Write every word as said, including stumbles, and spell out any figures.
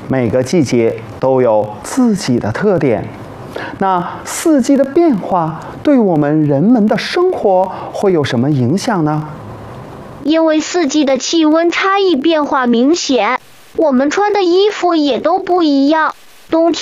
每个季节都有自己的特点。那四季的变化对我们人们的生活会有什么影响呢？ 因为四季的气温差异变化明显，我们穿的衣服也都不一样。冬天